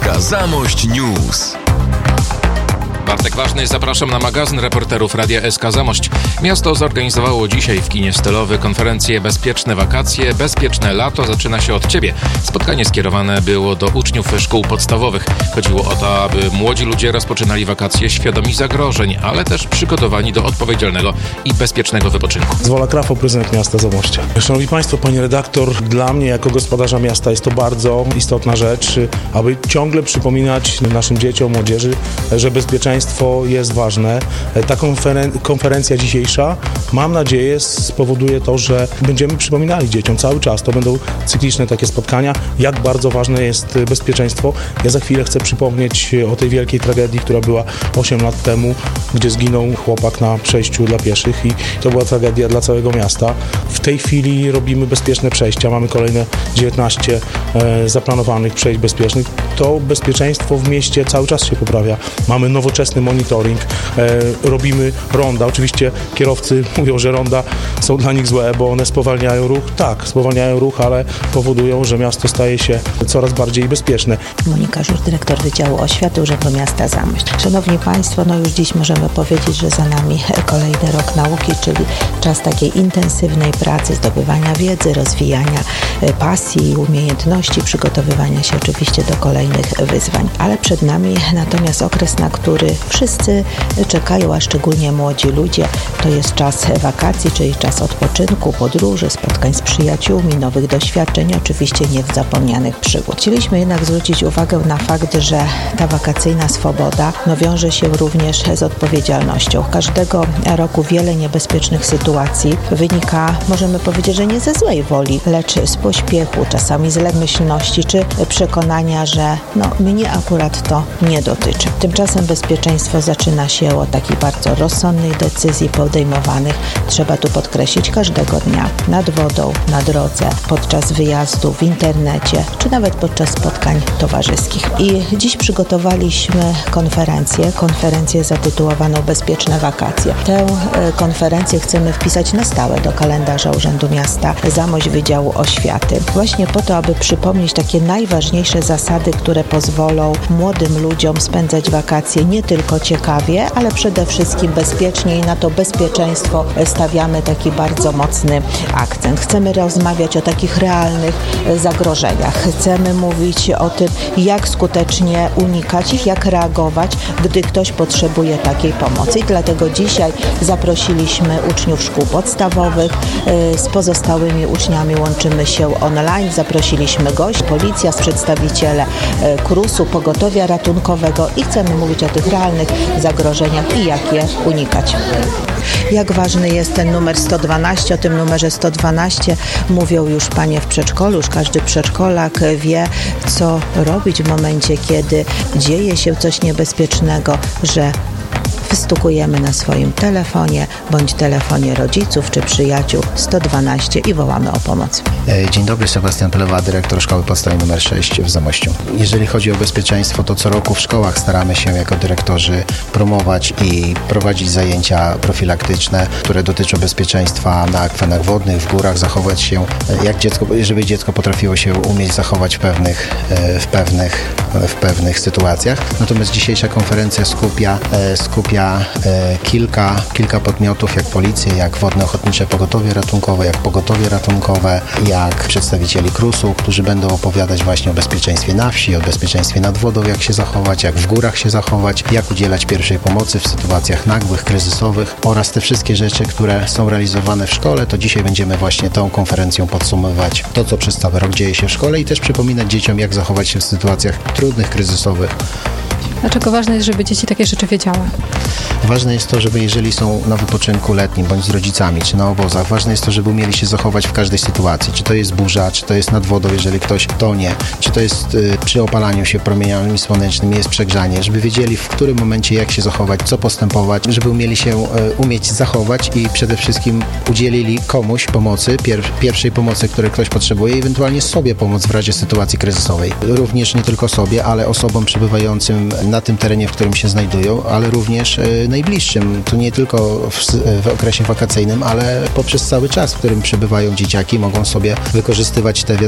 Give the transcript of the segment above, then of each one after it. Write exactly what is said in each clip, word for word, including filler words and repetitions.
S K Zamość News. Bartek Ważny, zapraszam na magazyn reporterów Radia S K Zamość. Miasto zorganizowało dzisiaj w kinie Stylowy konferencję Bezpieczne wakacje, bezpieczne lato zaczyna się od Ciebie. Spotkanie skierowane było do uczniów szkół podstawowych. Chodziło o to, aby młodzi ludzie rozpoczynali wakacje świadomi zagrożeń, ale też przygotowani do odpowiedzialnego i bezpiecznego wypoczynku. Zwola Krafo, prezydent miasta Zamościa. Szanowni Państwo, Pani redaktor, dla mnie jako gospodarza miasta jest to bardzo istotna rzecz, aby ciągle przypominać naszym dzieciom, młodzieży, że bezpieczeństwo jest ważne. Ta konferen- konferencja dzisiejsza, mam nadzieję, spowoduje to, że będziemy przypominali dzieciom cały czas, to będą cykliczne takie spotkania, jak bardzo ważne jest bezpieczeństwo. Ja za chwilę chcę przypomnieć o tej wielkiej tragedii, która była osiem lat temu, gdzie zginął chłopak na przejściu dla pieszych i to była tragedia dla całego miasta. W tej chwili robimy bezpieczne przejścia, mamy kolejne dziewiętnaście e, zaplanowanych przejść bezpiecznych. To bezpieczeństwo w mieście cały czas się poprawia. Mamy nowoczesny monitoring, e, robimy ronda. Oczywiście kierowcy mówią, że ronda są dla nich złe, bo one spowalniają ruch. Tak, spowalniają ruch, ale powodują, że miasto staje się coraz bardziej bezpieczne. Monika Żur, dyrektor Wydziału Oświaty Urzędu Miasta Zamość. Szanowni Państwo, no już dziś możemy powiedzieć, że za nami kolejny rok nauki, czyli czas takiej intensywnej pracy, zdobywania wiedzy, rozwijania pasji, umiejętności, przygotowywania się oczywiście do kolejnych wyzwań. Ale przed nami natomiast okres, na który wszyscy czekają, a szczególnie młodzi ludzie. To jest czas wakacji, czyli czas odpoczynku, podróży, spotkań z przyjaciółmi, nowych doświadczeń, oczywiście niezapomnianych przygód. Chcieliśmy jednak zwrócić uwagę na fakt, że ta wakacyjna swoboda no, wiąże się również z odpowiedzialnością. Każdego roku wiele niebezpiecznych sytuacji wynika, możemy powiedzieć, że nie ze złej woli, lecz z pośpiechu, czasami z lekkomyślności, czy przekonania, że no, mnie akurat to nie dotyczy. Tymczasem bezpieczeństwo zaczyna się od takich bardzo rozsądnych decyzji podejmowanych, trzeba tu podkreślić, każdego dnia, nad wodą, na drodze, podczas wyjazdu, w internecie, czy nawet podczas spotkań towarzyskich. I dziś przygotowaliśmy konferencję, konferencję zatytułowaną Bezpieczne wakacje. Tę konferencję chcemy wpisać na stałe do kalendarza Urzędu Miasta Zamość Wydziału Oświaty. Właśnie po to, aby przypomnieć takie najważniejsze zasady, które pozwolą młodym ludziom spędzać wakacje nie tylko ciekawie, ale przede wszystkim bezpiecznie i na to bezpieczeństwo stawiamy taki bardzo mocny akcent. Chcemy rozmawiać o takich realnych zagrożeniach. Chcemy mówić o tym, jak skutecznie unikać ich, jak reagować, gdy ktoś potrzebuje takiej pomocy. I dlatego dzisiaj zaprosiliśmy uczniów szkół podstawowych. Z pozostałymi uczniami łączymy się online. Zaprosiliśmy gości, policja, przedstawiciele KRUS-u, pogotowia ratunkowego i chcemy mówić o tych realnych zagrożeniach i jak je unikać. Jak ważny jest ten numer sto dwanaście, o tym numerze sto dwanaście mówią już panie w przedszkolu, już każdy przedszkolak wie, co robić w momencie, kiedy dzieje się coś niebezpiecznego, że wystukujemy na swoim telefonie bądź telefonie rodziców czy przyjaciół sto dwanaście i wołamy o pomoc. Dzień dobry, Sebastian Plewa, dyrektor Szkoły Podstawowej numer sześć w Zamościu. Jeżeli chodzi o bezpieczeństwo, to co roku w szkołach staramy się jako dyrektorzy promować i prowadzić zajęcia profilaktyczne, które dotyczą bezpieczeństwa na akwenach wodnych, w górach, zachować się, jak dziecko, żeby dziecko potrafiło się umieć zachować w pewnych, w pewnych, w pewnych sytuacjach. Natomiast dzisiejsza konferencja skupia, skupia kilka, kilka podmiotów, jak policja, jak Wodne Ochotnicze Pogotowie Ratunkowe, jak Pogotowie Ratunkowe, jak przedstawicieli KRUS-u, którzy będą opowiadać właśnie o bezpieczeństwie na wsi, o bezpieczeństwie nad wodą, jak się zachować, jak w górach się zachować, jak udzielać pierwszej pomocy w sytuacjach nagłych, kryzysowych oraz te wszystkie rzeczy, które są realizowane w szkole, to dzisiaj będziemy właśnie tą konferencją podsumowywać to, co przez cały rok dzieje się w szkole i też przypominać dzieciom, jak zachować się w sytuacjach trudnych, kryzysowych. Dlaczego ważne jest, żeby dzieci takie rzeczy wiedziały? Ważne jest to, żeby jeżeli są na wypoczynku letnim, bądź z rodzicami, czy na obozach, ważne jest to, żeby umieli się zachować w każdej sytuacji. Czy to jest burza, czy to jest nad wodą, jeżeli ktoś tonie, czy to jest y, przy opalaniu się promieniami słonecznymi, jest przegrzanie, żeby wiedzieli, w którym momencie jak się zachować, co postępować, żeby umieli się y, umieć zachować i przede wszystkim udzielili komuś pomocy, pier pierwszej pomocy, której ktoś potrzebuje i ewentualnie sobie pomóc w razie sytuacji kryzysowej. Również nie tylko sobie, ale osobom przebywającym na tym terenie, w którym się znajdują, ale również y, najbliższym. To nie tylko w, w okresie wakacyjnym, ale poprzez cały czas, w którym przebywają dzieciaki, mogą sobie wykorzystywać te wiadomości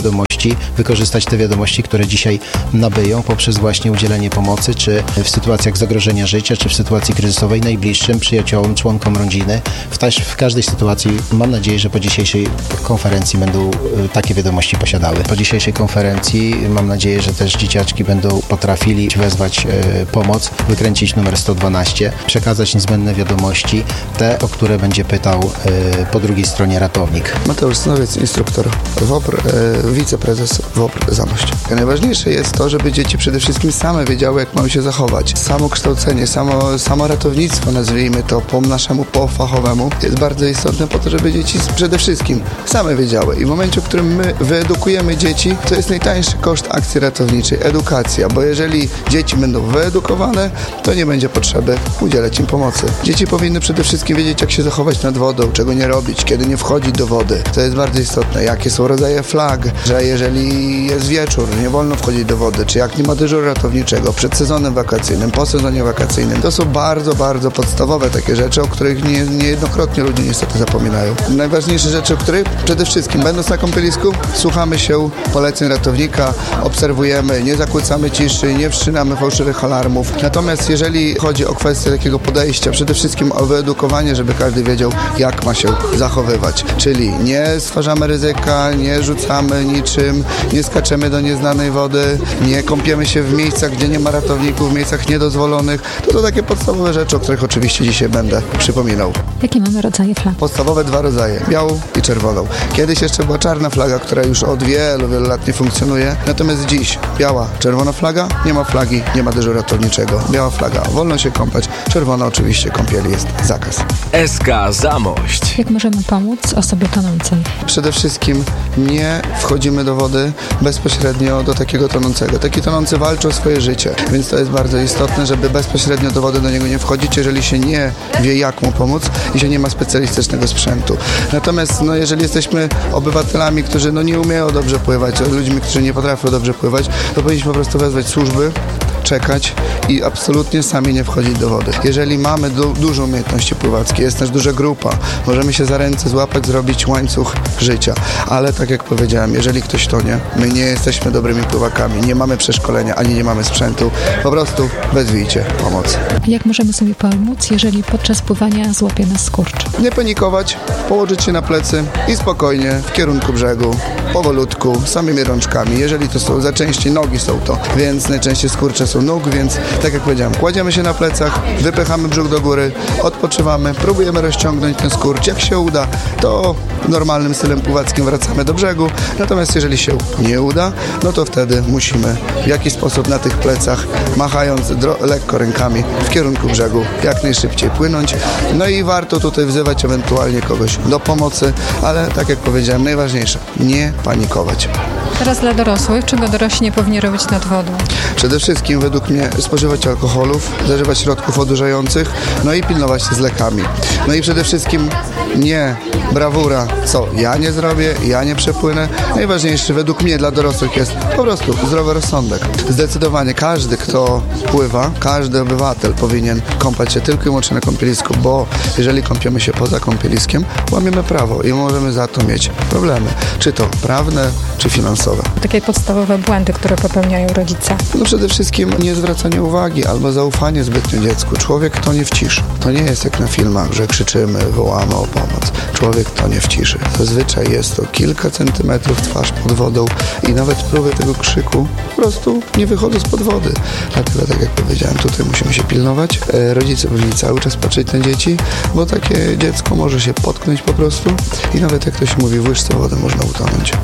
wiadomości, wykorzystać te wiadomości, które dzisiaj nabyją poprzez właśnie udzielenie pomocy, czy w sytuacjach zagrożenia życia, czy w sytuacji kryzysowej najbliższym przyjaciołom, członkom rodziny. W, też, w każdej sytuacji mam nadzieję, że po dzisiejszej konferencji będą takie wiadomości posiadały. Po dzisiejszej konferencji mam nadzieję, że też dzieciaczki będą potrafili wezwać e, pomoc, wykręcić numer sto dwanaście, przekazać niezbędne wiadomości, te, o które będzie pytał e, po drugiej stronie ratownik. Mateusz Snowiec, instruktor W O P R, e, wiceprezes W O P R Zamość. Najważniejsze jest to, żeby dzieci przede wszystkim same wiedziały, jak mają się zachować. Samo kształcenie, samo, samo ratownictwo, nazwijmy to po naszemu, po fachowemu, jest bardzo istotne po to, żeby dzieci przede wszystkim same wiedziały. I w momencie, w którym my wyedukujemy dzieci, to jest najtańszy koszt akcji ratowniczej, edukacja, bo jeżeli dzieci będą wyedukowane, to nie będzie potrzeby udzielać im pomocy. Dzieci powinny przede wszystkim wiedzieć, jak się zachować nad wodą, czego nie robić, kiedy nie wchodzić do wody. To jest bardzo istotne. Jakie są rodzaje flag, że jeżeli jest wieczór, nie wolno wchodzić do wody, czy jak nie ma dyżuru ratowniczego przed sezonem wakacyjnym, po sezonie wakacyjnym. To są bardzo, bardzo podstawowe takie rzeczy, o których nie, niejednokrotnie ludzie niestety zapominają. Najważniejsze rzeczy, o których przede wszystkim, będąc na kąpielisku, słuchamy się poleceń ratownika, obserwujemy, nie zakłócamy ciszy, nie wszczynamy fałszywych alarmów. Natomiast jeżeli chodzi o kwestię takiego podejścia, przede wszystkim o wyedukowanie, żeby każdy wiedział, jak ma się zachowywać. Czyli nie stwarzamy ryzyka, nie rzucamy niczym, nie skaczemy do nieznanej wody, nie kąpiemy się w miejscach, gdzie nie ma ratowników, w miejscach niedozwolonych. To są takie podstawowe rzeczy, o których oczywiście dzisiaj będę przypominał. Jakie mamy rodzaje flag? Podstawowe dwa rodzaje, białą i czerwoną. Kiedyś jeszcze była czarna flaga, która już od wielu, wielu lat nie funkcjonuje. Natomiast dziś biała, czerwona flaga, nie ma flagi, nie ma dyżuru ratowniczego. Biała flaga, wolno się kąpać. Czerwona oczywiście, kąpieli jest zakaz. S K Zamość. Jak możemy pomóc osobie tonącej? Przede wszystkim nie wchodzimy do wody bezpośrednio do takiego tonącego. Taki tonący walczy o swoje życie, więc to jest bardzo istotne, żeby bezpośrednio do wody do niego nie wchodzić, jeżeli się nie wie, jak mu pomóc i się nie ma specjalistycznego sprzętu. Natomiast no, jeżeli jesteśmy obywatelami, którzy no, nie umieją dobrze pływać, ludźmi, którzy nie potrafią dobrze pływać, to powinniśmy po prostu wezwać służby, czekać i absolutnie sami nie wchodzić do wody. Jeżeli mamy du- dużo umiejętności pływackie, jest też duża grupa, możemy się za ręce złapać, zrobić łańcuch życia, ale tak jak powiedziałem, jeżeli ktoś tonie, my nie jesteśmy dobrymi pływakami, nie mamy przeszkolenia, ani nie mamy sprzętu, po prostu wezwijcie pomoc. Jak możemy sobie pomóc, jeżeli podczas pływania złapie nas skurcz? Nie panikować, położyć się na plecy i spokojnie w kierunku brzegu, powolutku, samymi rączkami. Jeżeli to są za częściej nogi są to, więc najczęściej skurcze są nóg, więc tak jak powiedziałem, kładziemy się na plecach, wypychamy brzuch do góry, odpoczywamy, próbujemy rozciągnąć ten skurcz. Jak się uda, to normalnym stylem pływackim wracamy do brzegu. Natomiast jeżeli się nie uda, no to wtedy musimy w jakiś sposób na tych plecach, machając dro- lekko rękami w kierunku brzegu, jak najszybciej płynąć. No i warto tutaj wzywać ewentualnie kogoś do pomocy, ale tak jak powiedziałem, najważniejsze, nie panikować. Teraz dla dorosłych, czego dorośli nie powinni robić nad wodą? Przede wszystkim według mnie spożywać alkoholów, zażywać środków odurzających, no i pilnować się z lekami. No i przede wszystkim nie brawura, co ja nie zrobię, ja nie przepłynę. Najważniejszy według mnie dla dorosłych jest po prostu zdrowy rozsądek. Zdecydowanie każdy, kto pływa, każdy obywatel powinien kąpać się tylko i wyłącznie na kąpielisku, bo jeżeli kąpiemy się poza kąpieliskiem, łamiemy prawo i możemy za to mieć problemy. Czy to prawne, czy finansowe. Takie podstawowe błędy, które popełniają rodzice. No przede wszystkim nie zwracanie uwagi albo zaufanie zbytnio dziecku. Człowiek to nie w ciszy. To nie jest jak na filmach, że krzyczymy, wołamy o pomoc. Człowiek to nie w ciszy. Zazwyczaj jest to kilka centymetrów twarz pod wodą i nawet próby tego krzyku po prostu nie wychodzą spod wody. Dlatego, tak jak powiedziałem, tutaj musimy się pilnować. E, rodzice powinni cały czas patrzeć na dzieci, bo takie dziecko może się potknąć po prostu i nawet jak ktoś mówi, w łyżce wody można utonąć.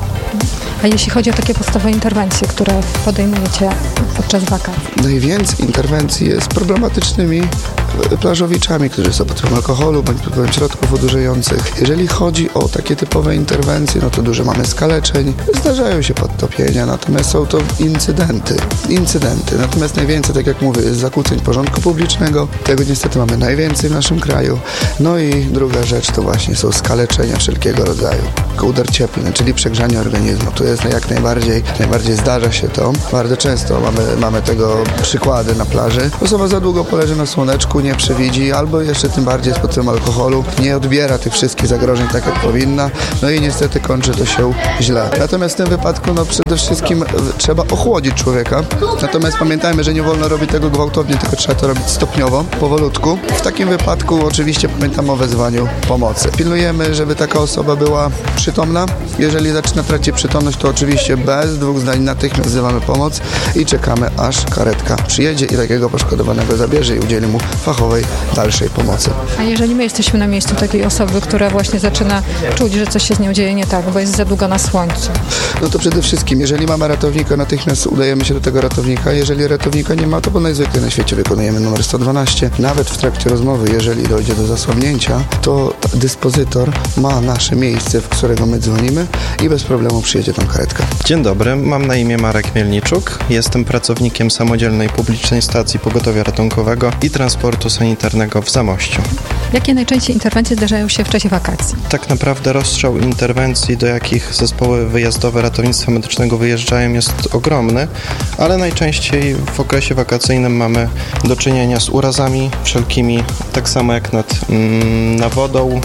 A jeśli chodzi o takie podstawowe interwencje, które podejmujecie podczas wakacji? Najwięcej interwencji jest problematycznymi plażowiczami, którzy są pod wpływem alkoholu bądź pod wpływem środków odurzających. Jeżeli chodzi o takie typowe interwencje, no to dużo mamy skaleczeń, zdarzają się podtopienia, natomiast są to incydenty. Incydenty. Natomiast najwięcej, tak jak mówię, jest zakłóceń porządku publicznego. Tego niestety mamy najwięcej w naszym kraju. No i druga rzecz to właśnie są skaleczenia wszelkiego rodzaju. Kołdar cieplny, czyli przegrzanie organizmu. To jest jak najbardziej, najbardziej zdarza się to. Bardzo często mamy, mamy tego przykłady na plaży. Osoba za długo poleży na słoneczku, nie nie przewidzi, albo jeszcze tym bardziej jest pod wpływem alkoholu, nie odbiera tych wszystkich zagrożeń tak jak powinna, no i niestety kończy to się źle. Natomiast w tym wypadku no przede wszystkim trzeba ochłodzić człowieka, natomiast pamiętajmy, że nie wolno robić tego gwałtownie, tylko trzeba to robić stopniowo, powolutku. W takim wypadku oczywiście pamiętamy o wezwaniu pomocy. Pilnujemy, żeby taka osoba była przytomna. Jeżeli zaczyna tracić przytomność, to oczywiście bez dwóch zdań natychmiast wzywamy pomoc i czekamy, aż karetka przyjedzie i takiego poszkodowanego zabierze i udzieli mu fachowej, dalszej pomocy. A jeżeli my jesteśmy na miejscu takiej osoby, która właśnie zaczyna czuć, że coś się z nią dzieje nie tak, bo jest za długo na słońcu? No to przede wszystkim, jeżeli mamy ratownika, natychmiast udajemy się do tego ratownika. Jeżeli ratownika nie ma, to po najzwykle na świecie wykonujemy numer sto dwanaście. Nawet w trakcie rozmowy, jeżeli dojdzie do zasłabnięcia, to dyspozytor ma nasze miejsce, w którego my dzwonimy i bez problemu przyjedzie tam karetka. Dzień dobry, mam na imię Marek Mielniczuk. Jestem pracownikiem samodzielnej publicznej stacji pogotowia ratunkowego i transportu sanitarnego w Zamościu. Jakie najczęściej interwencje zdarzają się w czasie wakacji? Tak naprawdę rozstrzał interwencji, do jakich zespoły wyjazdowe ratownictwa medycznego wyjeżdżają, jest ogromny, ale najczęściej w okresie wakacyjnym mamy do czynienia z urazami wszelkimi, tak samo jak nad mm, nawodą,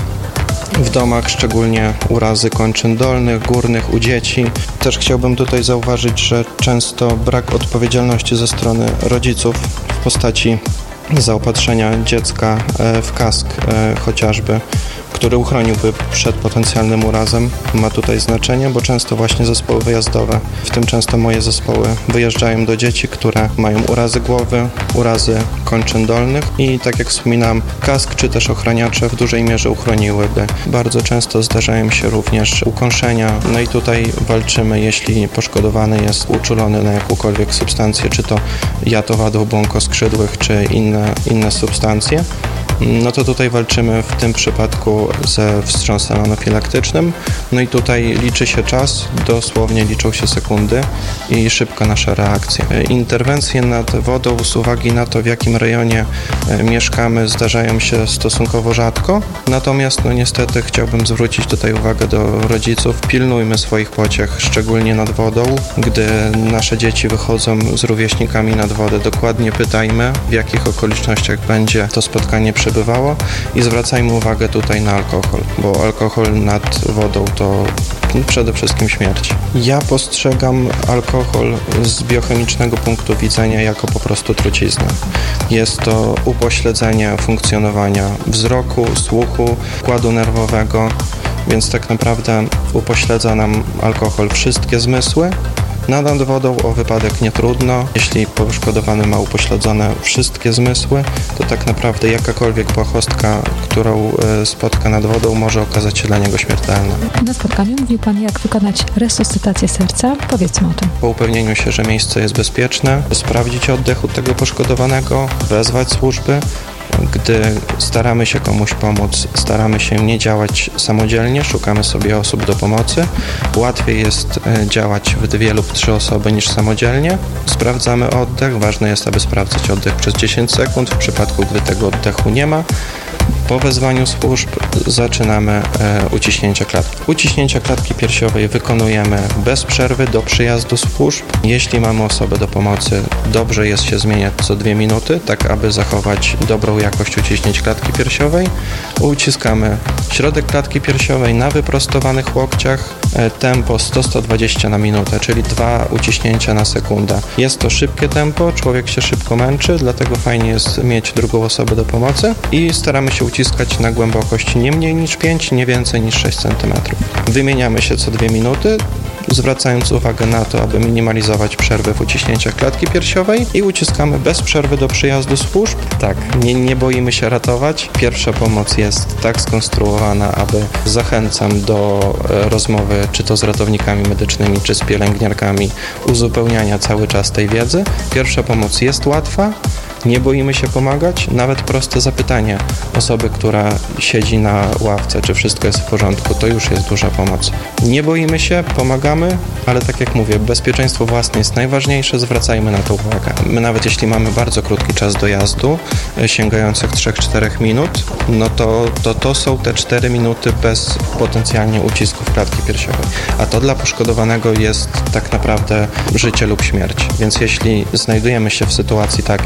w domach, szczególnie urazy kończyn dolnych, górnych, u dzieci. Też chciałbym tutaj zauważyć, że często brak odpowiedzialności ze strony rodziców w postaci zaopatrzenia dziecka w kask chociażby, który uchroniłby przed potencjalnym urazem, ma tutaj znaczenie, bo często właśnie zespoły wyjazdowe, w tym często moje zespoły, wyjeżdżają do dzieci, które mają urazy głowy, urazy kończyn dolnych i tak jak wspominałem, kask czy też ochraniacze w dużej mierze uchroniłyby. Bardzo często zdarzają się również ukąszenia, no i tutaj walczymy, jeśli poszkodowany jest uczulony na jakąkolwiek substancję, czy to jad owadów błonkoskrzydłych, czy inne, inne substancje. No to tutaj walczymy w tym przypadku ze wstrząsem anafilaktycznym. No i tutaj liczy się czas, dosłownie liczą się sekundy i szybka nasza reakcja. Interwencje nad wodą z uwagi na to, w jakim rejonie mieszkamy, zdarzają się stosunkowo rzadko. Natomiast no niestety chciałbym zwrócić tutaj uwagę do rodziców. Pilnujmy swoich pociech, szczególnie nad wodą. Gdy nasze dzieci wychodzą z rówieśnikami nad wodę, dokładnie pytajmy, w jakich okolicznościach będzie to spotkanie przebywało i zwracajmy uwagę tutaj na alkohol, bo alkohol nad wodą to przede wszystkim śmierć. Ja postrzegam alkohol z biochemicznego punktu widzenia jako po prostu truciznę. Jest to upośledzenie funkcjonowania wzroku, słuchu, układu nerwowego, więc tak naprawdę upośledza nam alkohol wszystkie zmysły. Nad wodą o wypadek nie trudno. Jeśli poszkodowany ma upośledzone wszystkie zmysły, to tak naprawdę jakakolwiek błahostka, którą spotka nad wodą, może okazać się dla niego śmiertelna. Na spotkaniu mówił Pan, jak wykonać resuscytację serca. Powiedzmy o tym. Po upewnieniu się, że miejsce jest bezpieczne, sprawdzić oddech u tego poszkodowanego, wezwać służby. Gdy staramy się komuś pomóc, staramy się nie działać samodzielnie, szukamy sobie osób do pomocy. Łatwiej jest działać w dwie lub trzy osoby niż samodzielnie. Sprawdzamy oddech. Ważne jest, aby sprawdzać oddech przez dziesięć sekund. W przypadku, gdy tego oddechu nie ma, po wezwaniu służb zaczynamy e, uciśnięcia klatki. Uciśnięcia klatki piersiowej wykonujemy bez przerwy do przyjazdu służb. Jeśli mamy osobę do pomocy, dobrze jest się zmieniać co dwie minuty, tak aby zachować dobrą jakość uciśnięć klatki piersiowej. Uciskamy środek klatki piersiowej na wyprostowanych łokciach, e, tempo sto do stu dwudziestu na minutę, czyli dwa uciśnięcia na sekundę. Jest to szybkie tempo, człowiek się szybko męczy, dlatego fajnie jest mieć drugą osobę do pomocy i staramy się uciskać na głębokość nie mniej niż pięć, nie więcej niż sześć centymetrów. Wymieniamy się co dwie minuty, zwracając uwagę na to, aby minimalizować przerwy w uciśnięciach klatki piersiowej i uciskamy bez przerwy do przyjazdu służb. Tak, nie, nie boimy się ratować. Pierwsza pomoc jest tak skonstruowana, aby zachęcam do e, rozmowy czy to z ratownikami medycznymi, czy z pielęgniarkami, uzupełniania cały czas tej wiedzy. Pierwsza pomoc jest łatwa. Nie boimy się pomagać, nawet proste zapytanie osoby, która siedzi na ławce, czy wszystko jest w porządku, to już jest duża pomoc. Nie boimy się, pomagamy, ale tak jak mówię, bezpieczeństwo własne jest najważniejsze, zwracajmy na to uwagę. My nawet jeśli mamy bardzo krótki czas dojazdu, sięgających trzy do czterech minut, no to, to to są te cztery minuty bez potencjalnie ucisków klatki piersiowej. A to dla poszkodowanego jest tak naprawdę życie lub śmierć. Więc jeśli znajdujemy się w sytuacji takiej, że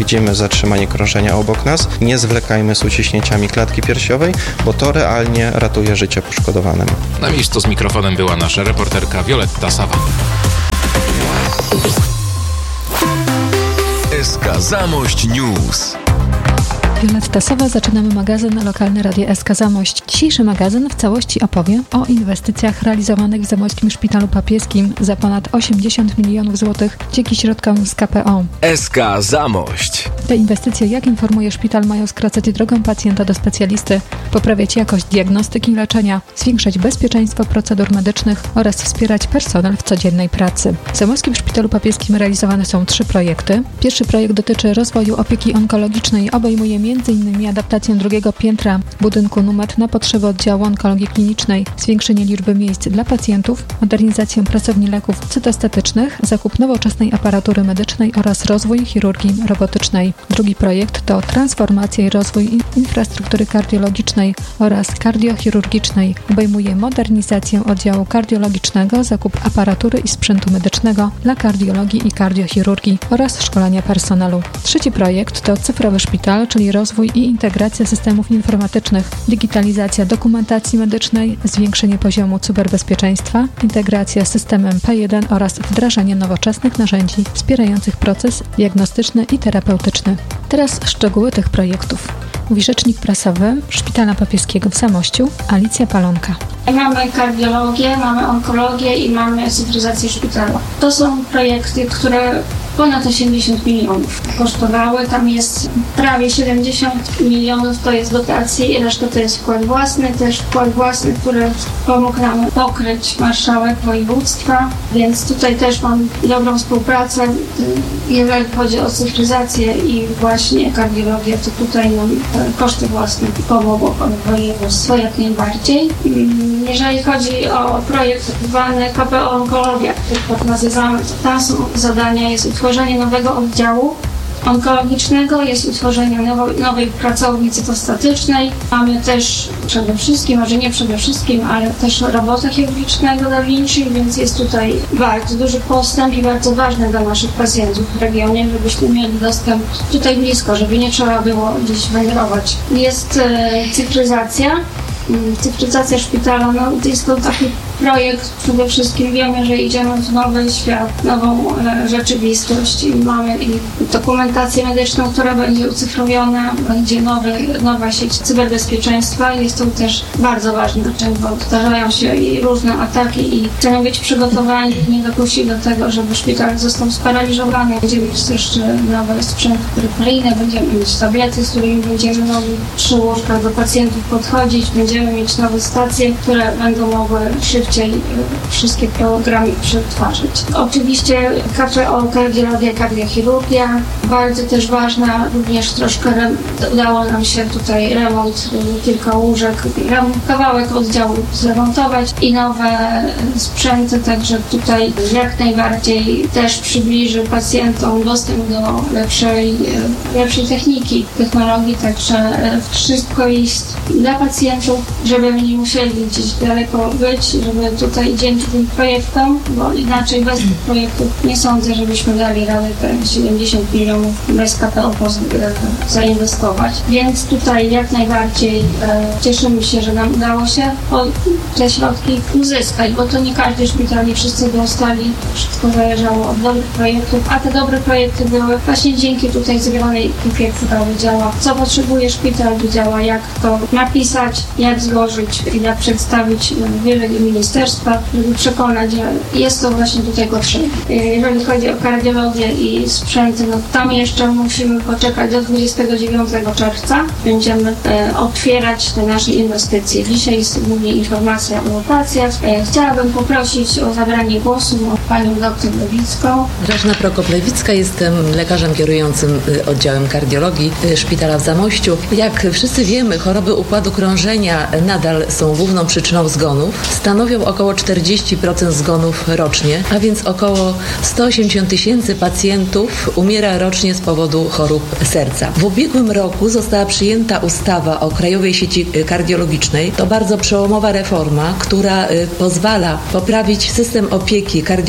widzimy zatrzymanie krążenia obok nas, nie zwlekajmy z uciśnięciami klatki piersiowej, bo to realnie ratuje życie poszkodowanemu. Na miejscu z mikrofonem była nasza reporterka Wioletta Sawa. S K Zamość News. Wioletta Sawa, zaczynamy magazyn Lokalny Radia S K Zamość. Dzisiejszy magazyn w całości opowie o inwestycjach realizowanych w Zamojskim Szpitalu Papieskim za ponad osiemdziesiąt milionów złotych dzięki środkom z K P O. S K Zamość. Te inwestycje, jak informuje szpital, mają skracać drogę pacjenta do specjalisty, poprawiać jakość diagnostyki i leczenia, zwiększać bezpieczeństwo procedur medycznych oraz wspierać personel w codziennej pracy. W Zamojskim Szpitalu Papieskim realizowane są trzy projekty. Pierwszy projekt dotyczy rozwoju opieki onkologicznej i obejmuje między innymi adaptację drugiego piętra budynku numer na potrzeby oddziału onkologii klinicznej, zwiększenie liczby miejsc dla pacjentów, modernizację pracowni leków cytostatycznych, zakup nowoczesnej aparatury medycznej oraz rozwój chirurgii robotycznej. Drugi projekt to transformacja i rozwój infrastruktury kardiologicznej oraz kardiochirurgicznej. Obejmuje modernizację oddziału kardiologicznego, zakup aparatury i sprzętu medycznego dla kardiologii i kardiochirurgii oraz szkolenia personelu. Trzeci projekt to cyfrowy szpital, czyli rozwój i integracja systemów informatycznych, digitalizacja dokumentacji medycznej, zwiększenie poziomu cyberbezpieczeństwa, integracja z systemem P jeden oraz wdrażanie nowoczesnych narzędzi wspierających proces diagnostyczny i terapeutyczny. Teraz szczegóły tych projektów. Mówi rzecznik prasowy Szpitala Papieskiego w Zamościu, Alicja Palonka. Mamy kardiologię, mamy onkologię i mamy cyfryzację szpitala. To są projekty, które ponad osiemdziesiąt milionów kosztowały. Tam jest prawie siedemdziesiąt milionów, to jest dotacji i reszta to jest wkład własny, też wkład własny, który pomógł nam pokryć marszałek województwa, więc tutaj też mam dobrą współpracę. Jeżeli chodzi o cyfryzację i właśnie kardiologię, to tutaj nam koszty własne pomogło województwo jak najbardziej. Jeżeli chodzi o projekt zwany K P O Onkologia, który tak nazywamy, to tam są zadania, jest utworzenie nowego oddziału onkologicznego, jest utworzenie nowej, nowej pracowni cytostatycznej. Mamy też przede wszystkim, może nie przede wszystkim, ale też robota chirurgicznego Da Vinci, więc jest tutaj bardzo duży postęp i bardzo ważne dla naszych pacjentów w regionie, żebyśmy mieli dostęp tutaj blisko, żeby nie trzeba było gdzieś wędrować. Jest e, cyfryzacja. Cyfryzacja szpitala, no jest to taki projekt, przede wszystkim wiemy, że idziemy w nowy świat, nową e, rzeczywistość i mamy i dokumentację medyczną, która będzie ucyfrowiona, będzie nowy, nowa sieć cyberbezpieczeństwa. Jest to też bardzo ważne, bo zdarzają się i różne ataki i chcemy być przygotowani, nie dopuścić do tego, żeby szpital został sparaliżowany. Będziemy mieć też nowe sprzęty peryferyjne, będziemy mieć tablety, z którymi będziemy mogli przy łóżkach do pacjentów podchodzić, będziemy mieć nowe stacje, które będą mogły szybciej wszystkie programy przetwarzać. Oczywiście K P O, kardiologia, kardiochirurgia, bardzo też ważna, również troszkę rem- udało nam się tutaj remont, kilka łóżek, kawałek oddziału zremontować i nowe sprzęty, także tutaj jak najbardziej też przybliży pacjentom dostęp do lepszej, lepszej techniki, technologii, także wszystko jest dla pacjentów, żeby nie musieli gdzieś daleko być, żeby tutaj dzięki tym projektom, bo inaczej bez tych projektów nie sądzę, żebyśmy dali radę te siedemdziesiąt milionów bez K P O zainwestować. Więc tutaj jak najbardziej e, cieszymy się, że nam udało się o, te środki uzyskać, bo to nie każdy szpital, nie wszyscy dostali, wszystko zależało od dobrych projektów, a te dobre projekty były właśnie dzięki tutaj zebranej ekipie, która wiedziała, co potrzebuje szpital, wiedziała, jak to napisać, jak złożyć i jak przedstawić wiele ministerstwa, żeby przekonać, że jest to właśnie do tego potrzebne. Jeżeli chodzi o kardiologię i sprzęty, no tam jeszcze musimy poczekać do dwudziestego dziewiątego czerwca. Będziemy e, otwierać te nasze inwestycje. Dzisiaj jest głównie informacja o dotacjach. E, chciałabym poprosić o zabranie głosu panią doktor Lewicką. Grażyna Prokop-Lewicka, jestem lekarzem kierującym oddziałem kardiologii Szpitala w Zamościu. Jak wszyscy wiemy, choroby układu krążenia nadal są główną przyczyną zgonów. Stanowią około czterdzieści procent zgonów rocznie, a więc około sto osiemdziesiąt tysięcy pacjentów umiera rocznie z powodu chorób serca. W ubiegłym roku została przyjęta ustawa o Krajowej Sieci Kardiologicznej. To bardzo przełomowa reforma, która pozwala poprawić system opieki kardiologicznej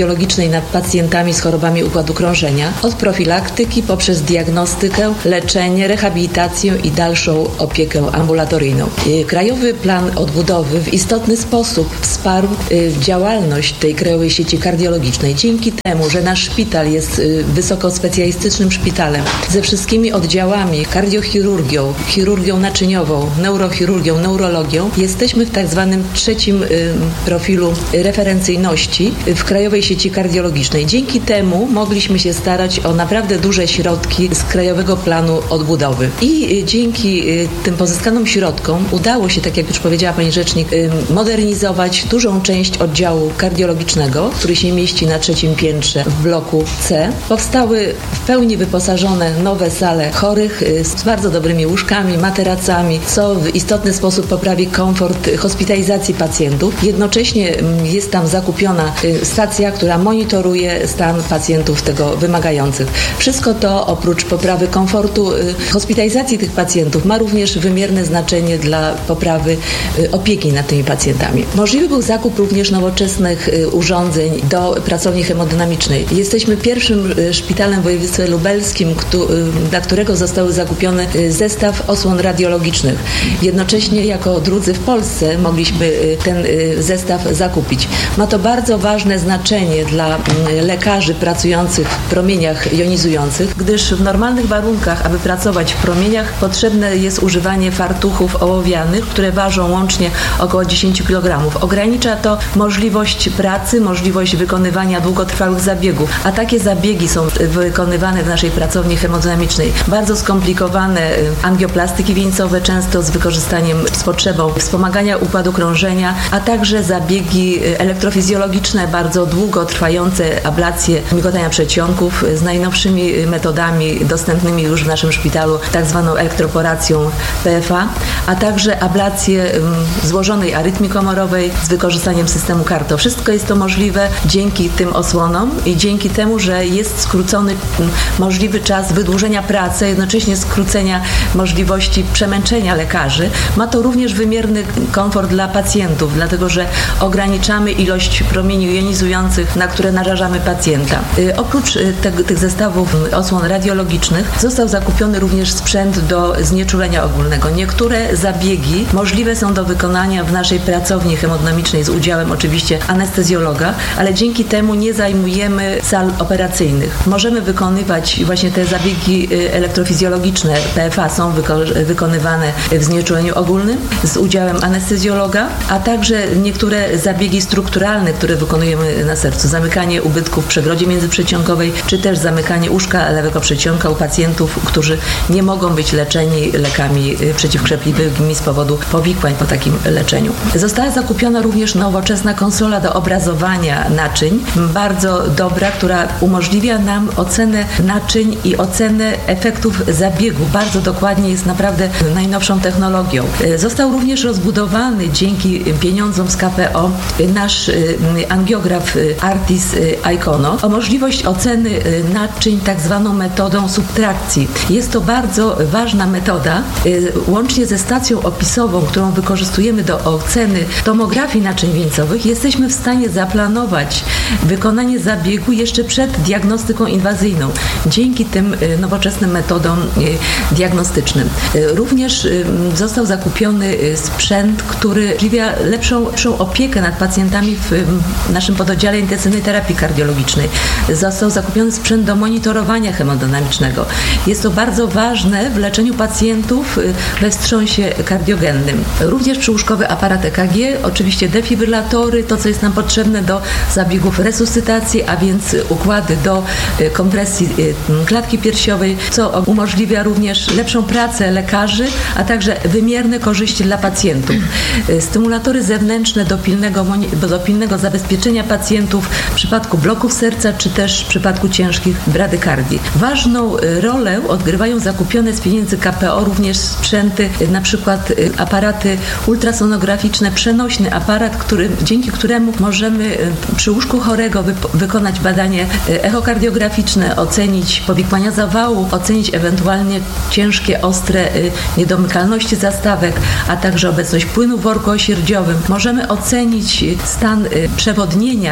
kardiologicznej nad pacjentami z chorobami układu krążenia, od profilaktyki poprzez diagnostykę, leczenie, rehabilitację i dalszą opiekę ambulatoryjną. Krajowy Plan Odbudowy w istotny sposób wsparł działalność tej krajowej sieci kardiologicznej. Dzięki temu, że nasz szpital jest wysokospecjalistycznym szpitalem ze wszystkimi oddziałami, kardiochirurgią, chirurgią naczyniową, neurochirurgią, neurologią, jesteśmy w tak zwanym trzecim profilu referencyjności w krajowej sieci kardiologicznej. Dzięki temu mogliśmy się starać o naprawdę duże środki z Krajowego Planu Odbudowy. I dzięki tym pozyskanym środkom udało się, tak jak już powiedziała pani rzecznik, modernizować dużą część oddziału kardiologicznego, który się mieści na trzecim piętrze w bloku C. Powstały w pełni wyposażone nowe sale chorych z bardzo dobrymi łóżkami, materacami, co w istotny sposób poprawi komfort hospitalizacji pacjentów. Jednocześnie jest tam zakupiona stacja, która monitoruje stan pacjentów tego wymagających. Wszystko to oprócz poprawy komfortu hospitalizacji tych pacjentów ma również wymierne znaczenie dla poprawy opieki nad tymi pacjentami. Możliwy był zakup również nowoczesnych urządzeń do pracowni hemodynamicznej. Jesteśmy pierwszym szpitalem w województwie lubelskim, dla którego zostały zakupione zestaw osłon radiologicznych. Jednocześnie jako drudzy w Polsce mogliśmy ten zestaw zakupić. Ma to bardzo ważne znaczenie dla lekarzy pracujących w promieniach jonizujących, gdyż w normalnych warunkach, aby pracować w promieniach, potrzebne jest używanie fartuchów ołowianych, które ważą łącznie około dziesięć kilogramów. Ogranicza to możliwość pracy, możliwość wykonywania długotrwałych zabiegów, a takie zabiegi są wykonywane w naszej pracowni hemodynamicznej. Bardzo skomplikowane angioplastyki wieńcowe, często z wykorzystaniem, z potrzebą wspomagania układu krążenia, a także zabiegi elektrofizjologiczne, bardzo długo trwające ablacje migotania przedsionków z najnowszymi metodami dostępnymi już w naszym szpitalu, tak zwaną elektroporacją P F A, a także ablacje złożonej arytmii komorowej z wykorzystaniem systemu CARTO. Wszystko jest to możliwe dzięki tym osłonom i dzięki temu, że jest skrócony możliwy czas wydłużenia pracy, a jednocześnie skrócenia możliwości przemęczenia lekarzy. Ma to również wymierny komfort dla pacjentów, dlatego że ograniczamy ilość promieni jonizujących, na które narażamy pacjenta. Oprócz te, tych zestawów osłon radiologicznych został zakupiony również sprzęt do znieczulenia ogólnego. Niektóre zabiegi możliwe są do wykonania w naszej pracowni hemodynamicznej z udziałem oczywiście anestezjologa, ale dzięki temu nie zajmujemy sal operacyjnych. Możemy wykonywać właśnie te zabiegi elektrofizjologiczne P F A są wyko- wykonywane w znieczuleniu ogólnym z udziałem anestezjologa, a także niektóre zabiegi strukturalne, które wykonujemy na sercu. Zamykanie ubytków w przegrodzie międzyprzeciągowej, czy też zamykanie łóżka lewego przedsionka u pacjentów, którzy nie mogą być leczeni lekami przeciwkrzepliwymi z powodu powikłań po takim leczeniu. Została zakupiona również nowoczesna konsola do obrazowania naczyń, bardzo dobra, która umożliwia nam ocenę naczyń i ocenę efektów zabiegu. Bardzo dokładnie, jest naprawdę najnowszą technologią. Został również rozbudowany dzięki pieniądzom z K P O nasz angiograf Artis Icono o możliwość oceny naczyń tak zwaną metodą subtrakcji. Jest to bardzo ważna metoda. Łącznie ze stacją opisową, którą wykorzystujemy do oceny tomografii naczyń wieńcowych, jesteśmy w stanie zaplanować wykonanie zabiegu jeszcze przed diagnostyką inwazyjną, dzięki tym nowoczesnym metodom diagnostycznym. Również został zakupiony sprzęt, który umożliwia lepszą, lepszą opiekę nad pacjentami w naszym pododdziale intensywnej terapii kardiologicznej. Został zakupiony sprzęt do monitorowania hemodynamicznego. Jest to bardzo ważne w leczeniu pacjentów we wstrząsie kardiogennym. Również przyłóżkowy aparat E K G, oczywiście defibrylatory, to co jest nam potrzebne do zabiegów resuscytacji, a więc układy do kompresji klatki piersiowej, co umożliwia również lepszą pracę lekarzy, a także wymierne korzyści dla pacjentów. Stymulatory zewnętrzne do pilnego, do pilnego zabezpieczenia pacjentów w przypadku bloków serca, czy też w przypadku ciężkich bradykardii. Ważną rolę odgrywają zakupione z pieniędzy K P O również sprzęty, na przykład aparaty ultrasonograficzne, przenośny aparat, który, dzięki któremu możemy przy łóżku chorego wy, wykonać badanie echokardiograficzne, ocenić powikłania zawału, ocenić ewentualnie ciężkie, ostre niedomykalności zastawek, a także obecność płynu w worku osierdziowym. Możemy ocenić stan przewodnienia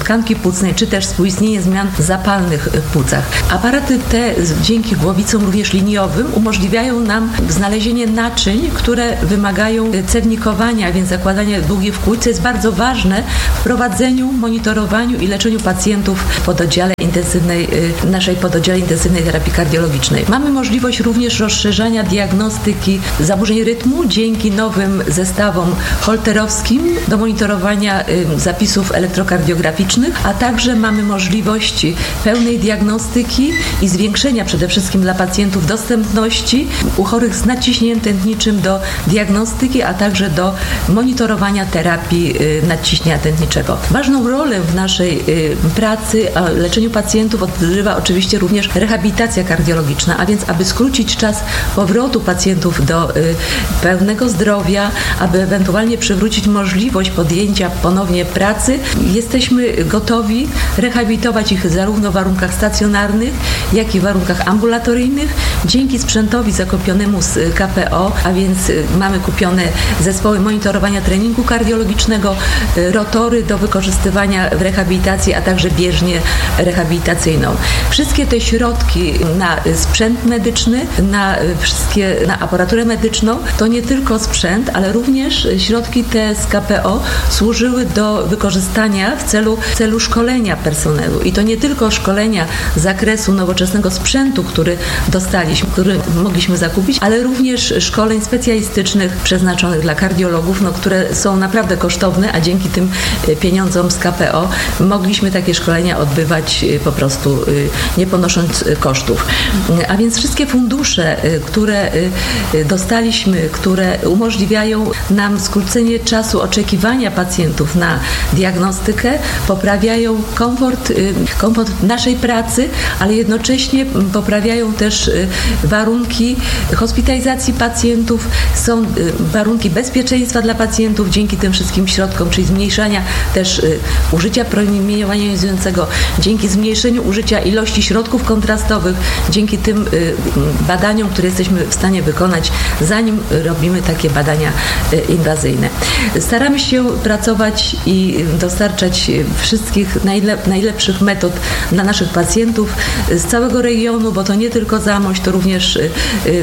tkanki płucnej, czy też współistnienie zmian zapalnych w płucach. Aparaty te dzięki głowicom również liniowym umożliwiają nam znalezienie naczyń, które wymagają cewnikowania, więc zakładania długich wkłuć, co jest bardzo ważne w prowadzeniu, monitorowaniu i leczeniu pacjentów w pododdziale intensywnej, naszej pododdziale intensywnej terapii kardiologicznej. Mamy możliwość również rozszerzania diagnostyki zaburzeń rytmu dzięki nowym zestawom holterowskim do monitorowania zapisów elektrokardiograficznych, a także mamy możliwość pełnej diagnostyki i zwiększenia przede wszystkim dla pacjentów dostępności u chorych z nadciśnieniem tętniczym do diagnostyki, a także do monitorowania terapii nadciśnienia tętniczego. Ważną rolę w naszej pracy, leczeniu pacjentów odgrywa oczywiście również rehabilitacja kardiologiczna, a więc aby skrócić czas powrotu pacjentów do pełnego zdrowia, aby ewentualnie przywrócić możliwość podjęcia ponownie pracy, jesteśmy gotowi rehabilitować ich zarówno w warunkach stacjonarnych, jak i w warunkach ambulatoryjnych. Dzięki sprzętowi zakupionemu z K P O, a więc mamy kupione zespoły monitorowania treningu kardiologicznego, rotory do wykorzystywania w rehabilitacji, a także bieżnię rehabilitacyjną. Wszystkie te środki na sprzęt medyczny, na wszystkie, na aparaturę medyczną, to nie tylko sprzęt, ale również środki te z K P O służyły do wykorzystania w celu, w celu szkolenia personelu. I to nie tylko szkolenia z zakresu nowoczesnego sprzętu, który dostaliśmy, który mogliśmy zakupić, ale również szkoleń specjalistycznych przeznaczonych dla kardiologów, no, które są naprawdę kosztowne, a dzięki tym pieniądzom z K P O mogliśmy takie szkolenia odbywać po prostu nie ponosząc kosztów. A więc wszystkie fundusze, które dostaliśmy, które umożliwiają nam skrócenie czasu oczekiwania pacjentów na diagnostykę, poprawiają komfort, komfort naszej pracy, ale jednocześnie poprawiają też warunki hospitalizacji pacjentów, są warunki bezpieczeństwa dla pacjentów dzięki tym wszystkim środkom, czyli zmniejszania też użycia promieniowania jonizującego, dzięki zmniejszeniu użycia ilości środków kontrastowych, dzięki tym badaniom, które jesteśmy w stanie wykonać, zanim robimy takie badania inwazyjne. Staramy się pracować i dostarczać wszystkich najlep- najlepszych metod dla naszych pacjentów z całego regionu, bo to nie tylko Zamość, to również y, y,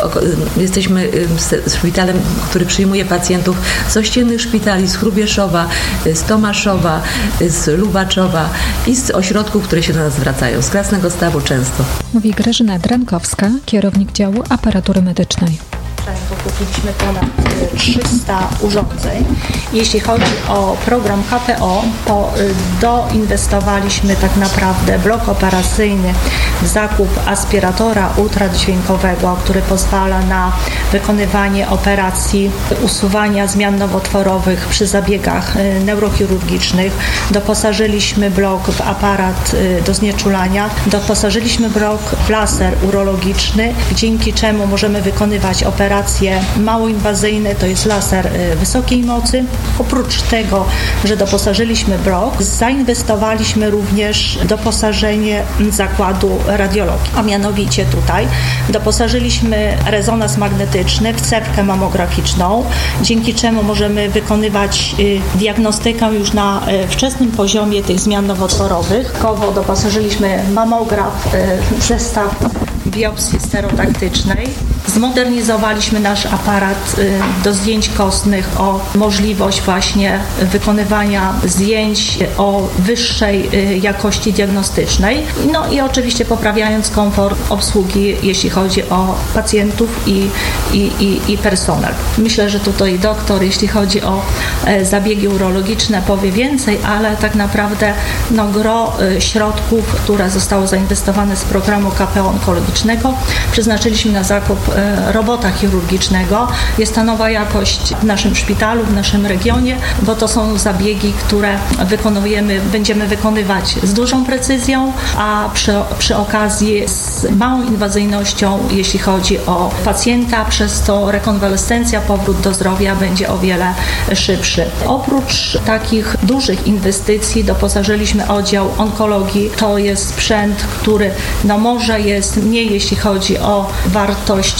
y, jesteśmy y, szpitalem, który przyjmuje pacjentów z ościennych szpitali, z Hrubieszowa, y, z Tomaszowa, y, z Lubaczowa i z ośrodków, które się do nas zwracają, z Krasnego Stawu często. Mówi Grażyna Drankowska, kierownik działu aparatury medycznej. Kupiliśmy ponad trzysta urządzeń. Jeśli chodzi o program K P O, to doinwestowaliśmy tak naprawdę blok operacyjny w zakup aspiratora ultradźwiękowego, który pozwala na wykonywanie operacji usuwania zmian nowotworowych przy zabiegach neurochirurgicznych. Doposażyliśmy blok w aparat do znieczulania. Doposażyliśmy blok w laser urologiczny, dzięki czemu możemy wykonywać operacje mało inwazyjne, to jest laser wysokiej mocy. Oprócz tego, że doposażyliśmy blok, zainwestowaliśmy również w doposażenie zakładu radiologii, a mianowicie tutaj doposażyliśmy rezonans magnetyczny w cewkę mamograficzną, dzięki czemu możemy wykonywać diagnostykę już na wczesnym poziomie tych zmian nowotworowych. Kowo doposażyliśmy mamograf, zestaw biopsji stereotaktycznej. Zmodernizowaliśmy nasz aparat do zdjęć kostnych o możliwość właśnie wykonywania zdjęć o wyższej jakości diagnostycznej. No i oczywiście poprawiając komfort obsługi, jeśli chodzi o pacjentów i, i, i, i personel. Myślę, że tutaj doktor, jeśli chodzi o zabiegi urologiczne, powie więcej, ale tak naprawdę no, gro środków, które zostały zainwestowane z programu K P O onkologicznego, przeznaczyliśmy na zakup robota chirurgicznego. Jest to nowa jakość w naszym szpitalu, w naszym regionie, bo to są zabiegi, które wykonujemy, będziemy wykonywać z dużą precyzją, a przy, przy okazji z małą inwazyjnością, jeśli chodzi o pacjenta, przez to rekonwalescencja, powrót do zdrowia będzie o wiele szybszy. Oprócz takich dużych inwestycji doposażyliśmy oddział onkologii. To jest sprzęt, który no może jest mniej, jeśli chodzi o wartość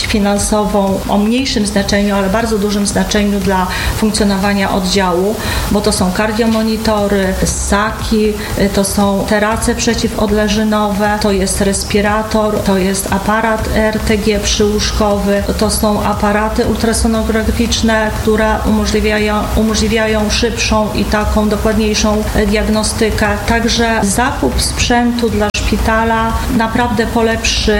finansową o mniejszym znaczeniu, ale bardzo dużym znaczeniu dla funkcjonowania oddziału, bo to są kardiomonitory, ssaki, to są terapie przeciwodleżynowe, to jest respirator, to jest aparat R T G przyłóżkowy, to są aparaty ultrasonograficzne, które umożliwiają, umożliwiają szybszą i taką dokładniejszą diagnostykę. Także zakup sprzętu dla szpitala naprawdę polepszy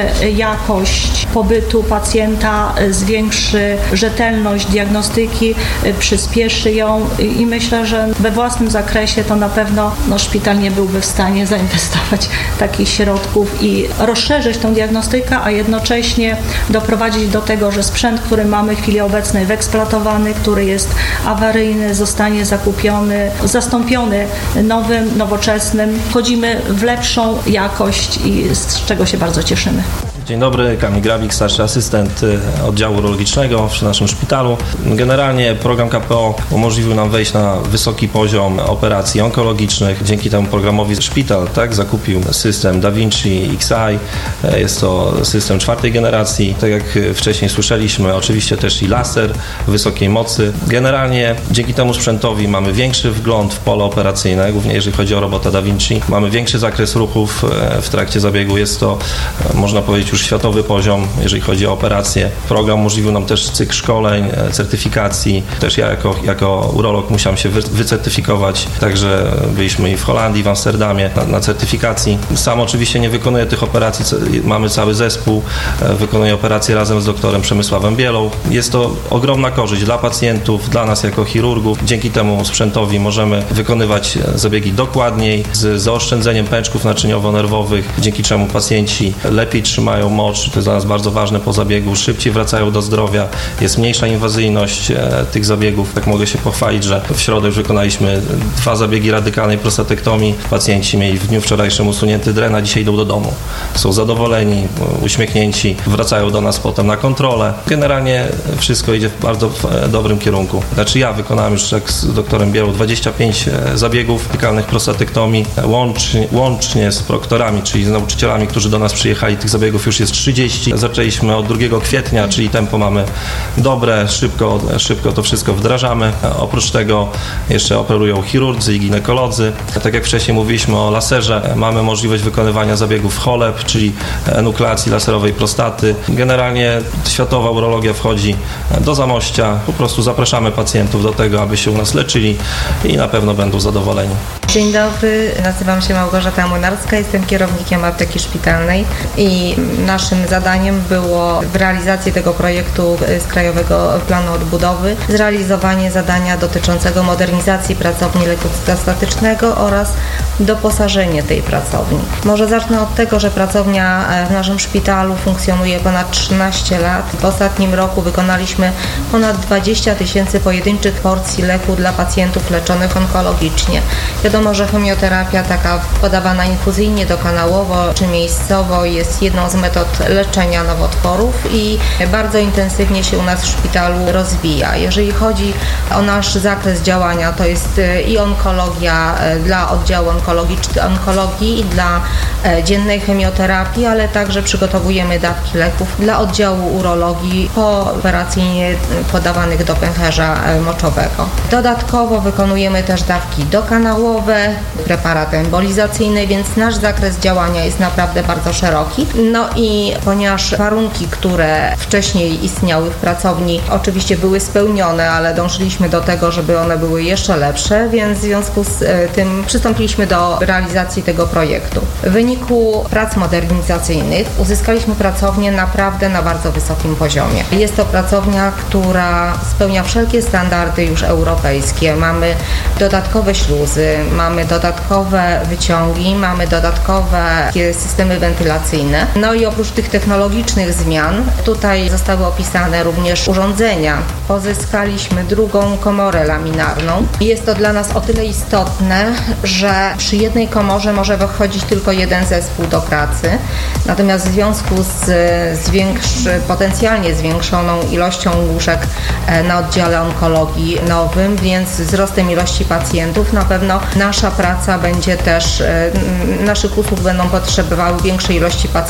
jakość pobytu pacjenta, zwiększy rzetelność diagnostyki, przyspieszy ją i myślę, że we własnym zakresie to na pewno no, szpital nie byłby w stanie zainwestować takich środków i rozszerzyć tą diagnostykę, a jednocześnie doprowadzić do tego, że sprzęt, który mamy w chwili obecnej wyeksploatowany, który jest awaryjny, zostanie zakupiony, zastąpiony nowym, nowoczesnym. Wchodzimy w lepszą jakość i z czego się bardzo cieszymy. Dzień dobry, Kamil Grabik, starszy asystent oddziału urologicznego przy naszym szpitalu. Generalnie program K P O umożliwił nam wejść na wysoki poziom operacji onkologicznych. Dzięki temu programowi szpital tak, zakupił system Da Vinci X I. Jest to system czwartej generacji. Tak jak wcześniej słyszeliśmy, oczywiście też i laser wysokiej mocy. Generalnie dzięki temu sprzętowi mamy większy wgląd w pole operacyjne, głównie jeżeli chodzi o robota Da Vinci. Mamy większy zakres ruchów w trakcie zabiegu. Jest to, można powiedzieć, już światowy poziom, jeżeli chodzi o operacje. Program umożliwił nam też cykl szkoleń, certyfikacji. Też ja jako, jako urolog musiałem się wy, wycertyfikować, także byliśmy i w Holandii, w Amsterdamie na, na certyfikacji. Sam oczywiście nie wykonuję tych operacji, mamy cały zespół, wykonuję operacje razem z doktorem Przemysławem Bielą. Jest to ogromna korzyść dla pacjentów, dla nas jako chirurgów. Dzięki temu sprzętowi możemy wykonywać zabiegi dokładniej, z zaoszczędzeniem pęczków naczyniowo-nerwowych, dzięki czemu pacjenci lepiej trzymają mocz, to jest dla nas bardzo ważne po zabiegu, szybciej wracają do zdrowia, jest mniejsza inwazyjność e, tych zabiegów. Tak mogę się pochwalić, że w środę już wykonaliśmy dwa zabiegi radykalnej prostatektomii. Pacjenci mieli w dniu wczorajszym usunięty dren, a dzisiaj idą do domu. Są zadowoleni, uśmiechnięci, wracają do nas potem na kontrolę. Generalnie wszystko idzie w bardzo w dobrym kierunku. Znaczy ja wykonałem już jak z doktorem Bielą dwadzieścia pięć zabiegów radykalnych prostatektomii, łącznie, łącznie z proktorami, czyli z nauczycielami, którzy do nas przyjechali. Tych zabiegów już jest trzydzieści. Zaczęliśmy od drugiego kwietnia, czyli tempo mamy dobre, szybko, szybko to wszystko wdrażamy. Oprócz tego jeszcze operują chirurdzy i ginekolodzy. Tak jak wcześniej mówiliśmy o laserze, mamy możliwość wykonywania zabiegów H O L E P, czyli enukleacji laserowej prostaty. Generalnie światowa urologia wchodzi do Zamościa. Po prostu zapraszamy pacjentów do tego, aby się u nas leczyli i na pewno będą zadowoleni. Dzień dobry, nazywam się Małgorzata Młynarska, jestem kierownikiem apteki szpitalnej i naszym zadaniem było w realizacji tego projektu z Krajowego Planu Odbudowy zrealizowanie zadania dotyczącego modernizacji pracowni lekucyta statycznego oraz doposażenie tej pracowni. Może zacznę od tego, że pracownia w naszym szpitalu funkcjonuje ponad trzynaście lat. W ostatnim roku wykonaliśmy ponad dwadzieścia tysięcy pojedynczych porcji leku dla pacjentów leczonych onkologicznie. Wiadomo, że chemioterapia taka podawana infuzyjnie, dokanałowo czy miejscowo jest jedną z metod leczenia nowotworów i bardzo intensywnie się u nas w szpitalu rozwija. Jeżeli chodzi o nasz zakres działania, to jest i onkologia dla oddziału onkologii i dla dziennej chemioterapii, ale także przygotowujemy dawki leków dla oddziału urologii pooperacyjnie podawanych do pęcherza moczowego. Dodatkowo wykonujemy też dawki dokanałowe, preparaty embolizacyjne, więc nasz zakres działania jest naprawdę bardzo szeroki. No i ponieważ warunki, które wcześniej istniały w pracowni, oczywiście były spełnione, ale dążyliśmy do tego, żeby one były jeszcze lepsze, więc w związku z tym przystąpiliśmy do realizacji tego projektu. W wyniku prac modernizacyjnych uzyskaliśmy pracownię naprawdę na bardzo wysokim poziomie. Jest to pracownia, która spełnia wszelkie standardy już europejskie. Mamy dodatkowe śluzy, mamy dodatkowe wyciągi, mamy dodatkowe systemy wentylacyjne. No i oprócz tych technologicznych zmian, tutaj zostały opisane również urządzenia. Pozyskaliśmy drugą komorę laminarną. Jest to dla nas o tyle istotne, że przy jednej komorze może wychodzić tylko jeden zespół do pracy. Natomiast w związku z zwiększy, potencjalnie zwiększoną ilością łóżek na oddziale onkologii nowym, więc wzrostem ilości pacjentów, na pewno nasza praca będzie też, naszych usług będą potrzebowały większej ilości pacjentów,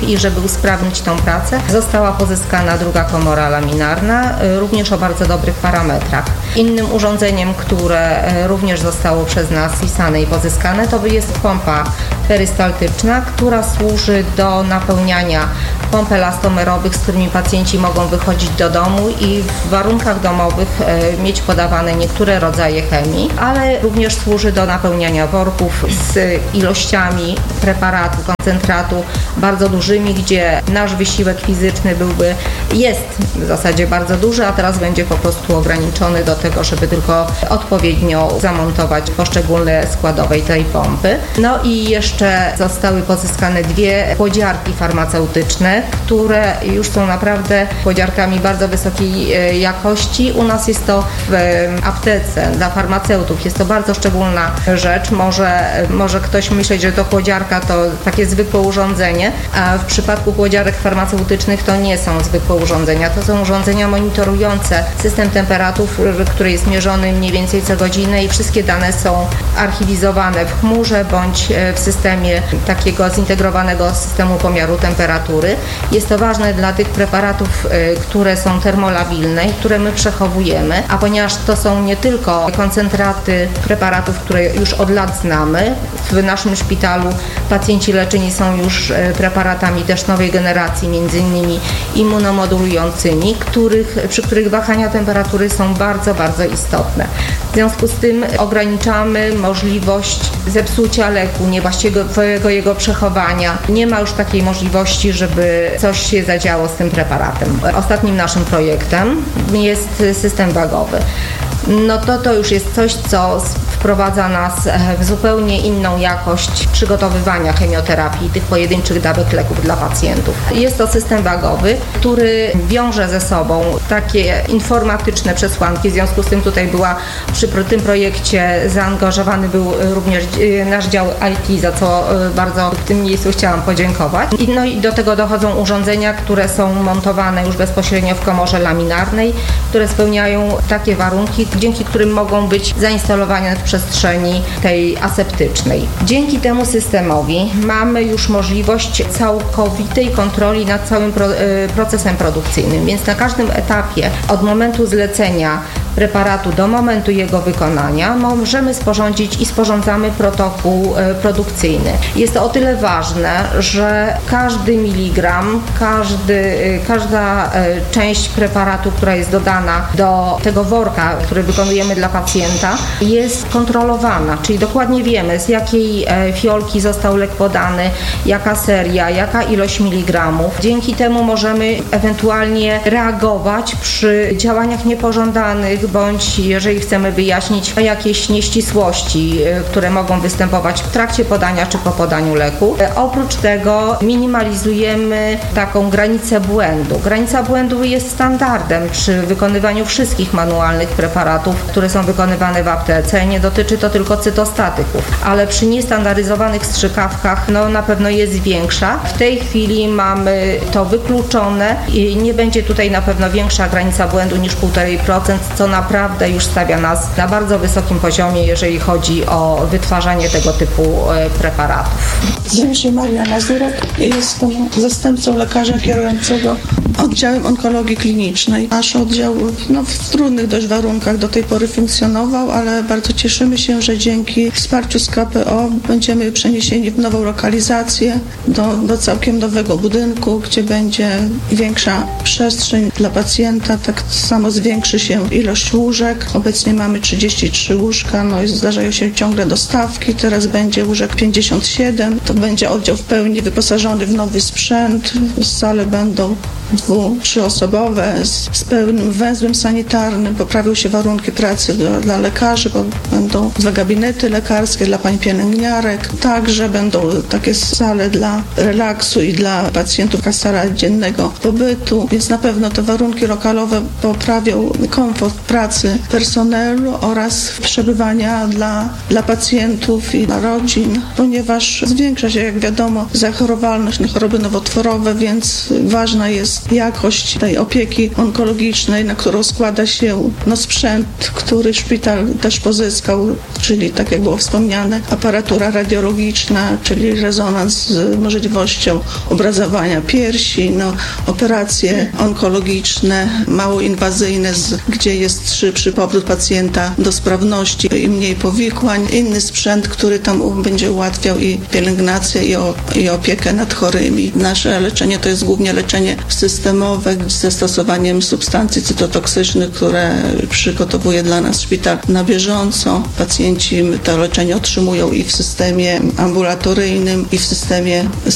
nich i żeby usprawnić tą pracę, została pozyskana druga komora laminarna, również o bardzo dobrych parametrach. Innym urządzeniem, które również zostało przez nas wpisane i pozyskane, to jest pompa perystaltyczna, która służy do napełniania pomp elastomerowych, z którymi pacjenci mogą wychodzić do domu i w warunkach domowych e, mieć podawane niektóre rodzaje chemii, ale również służy do napełniania worków z ilościami preparatu, koncentratu bardzo dużymi, gdzie nasz wysiłek fizyczny byłby, jest w zasadzie bardzo duży, a teraz będzie po prostu ograniczony do tego, żeby tylko odpowiednio zamontować poszczególne składowe tej pompy. No i jeszcze zostały pozyskane dwie chłodziarki farmaceutyczne, które już są naprawdę chłodziarkami bardzo wysokiej jakości. U nas jest to w aptece dla farmaceutów, jest to bardzo szczególna rzecz. Może, może ktoś myśleć, że to chłodziarka to takie zwykłe urządzenie, a w przypadku chłodziarek farmaceutycznych to nie są zwykłe urządzenia, to są urządzenia monitorujące system temperatur, który jest mierzony mniej więcej co godzinę i wszystkie dane są archiwizowane w chmurze bądź w systemie takiego zintegrowanego systemu pomiaru temperatury. Jest to ważne dla tych preparatów, które są termolabilne i które my przechowujemy, a ponieważ to są nie tylko koncentraty preparatów, które już od lat znamy, w naszym szpitalu pacjenci leczeni są już preparatami też nowej generacji, między innymi immunomodulującymi, których, przy których wahania temperatury są bardzo, bardzo istotne. W związku z tym ograniczamy możliwość zepsucia leku, niewłaściwego jego przechowania. Nie ma już takiej możliwości, żeby coś się zadziało z tym preparatem. Ostatnim naszym projektem jest system wagowy. No to to już jest coś, co wprowadza nas w zupełnie inną jakość przygotowywania chemioterapii, tych pojedynczych dawek leków dla pacjentów. Jest to system wagowy, który wiąże ze sobą takie informatyczne przesłanki, w związku z tym tutaj była przy tym projekcie zaangażowany był również nasz dział I T, za co bardzo w tym miejscu chciałam podziękować. No i do tego dochodzą urządzenia, które są montowane już bezpośrednio w komorze laminarnej, które spełniają takie warunki, dzięki którym mogą być zainstalowane w przestrzeni tej aseptycznej. Dzięki temu systemowi mamy już możliwość całkowitej kontroli nad całym pro, procesem produkcyjnym, więc na każdym etapie od momentu zlecenia preparatu do momentu jego wykonania możemy sporządzić i sporządzamy protokół produkcyjny. Jest to o tyle ważne, że każdy miligram, każdy, każda część preparatu, która jest dodana do tego worka, który wykonujemy dla pacjenta, jest kontrolowana, czyli dokładnie wiemy, z jakiej fiolki został lek podany, jaka seria, jaka ilość miligramów. Dzięki temu możemy ewentualnie reagować przy działaniach niepożądanych, bądź jeżeli chcemy wyjaśnić jakieś nieścisłości, które mogą występować w trakcie podania czy po podaniu leku. Oprócz tego minimalizujemy taką granicę błędu. Granica błędu jest standardem przy wykonywaniu wszystkich manualnych preparatów, które są wykonywane w aptece. Nie dotyczy to tylko cytostatyków, ale przy niestandaryzowanych strzykawkach no, na pewno jest większa. W tej chwili mamy to wykluczone i nie będzie tutaj na pewno większa granica błędu niż półtora procent, co naprawdę już stawia nas na bardzo wysokim poziomie, jeżeli chodzi o wytwarzanie tego typu preparatów. Nazywam się Maria Mazurek i jestem zastępcą lekarza kierującego oddziałem onkologii klinicznej. Nasz oddział no, w trudnych dość warunkach do tej pory funkcjonował, ale bardzo cieszymy się, że dzięki wsparciu z K P O będziemy przeniesieni w nową lokalizację do, do całkiem nowego budynku, gdzie będzie większa przestrzeń dla pacjenta, tak samo zwiększy się ilość łóżek. Obecnie mamy trzydzieści trzy łóżka, no i zdarzają się ciągle dostawki, teraz będzie łóżek pięćdziesiąt siedem, to będzie oddział w pełni wyposażony w nowy sprzęt, sale będą dwu, trzyosobowe z, z pełnym węzłem sanitarnym, poprawią się warunki pracy dla, dla lekarzy, bo będą dwa gabinety lekarskie dla pań pielęgniarek, także będą takie sale dla relaksu i dla pacjentów, taka sala dziennego pobytu, więc na pewno te warunki lokalowe poprawią komfort pracy personelu oraz przebywania dla, dla pacjentów i dla rodzin, ponieważ zwiększa się, jak wiadomo, zachorowalność na choroby nowotworowe, więc ważna jest jakość tej opieki onkologicznej, na którą składa się no, sprzęt, który szpital też pozyskał, czyli tak jak było wspomniane, aparatura radiologiczna, czyli rezonans z możliwością obrazowania piersi, no, operacje onkologiczne, mało inwazyjne, z, gdzie jest szybszy powrót pacjenta do sprawności i mniej powikłań. Inny sprzęt, który tam będzie ułatwiał i pielęgnację i, o, i opiekę nad chorymi. Nasze leczenie to jest głównie leczenie systemowe z zastosowaniem substancji cytotoksycznych, które przygotowuje dla nas szpital na bieżąco. Pacjenci to leczenie otrzymują i w systemie ambulatoryjnym, i w systemie